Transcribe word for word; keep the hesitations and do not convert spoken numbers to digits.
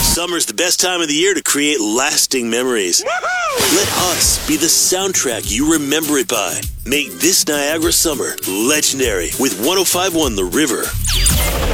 Summer's the best time of the year to create lasting memories. Woohoo! Let us be the soundtrack you remember it by. Make this Niagara summer legendary with one oh five point one The River.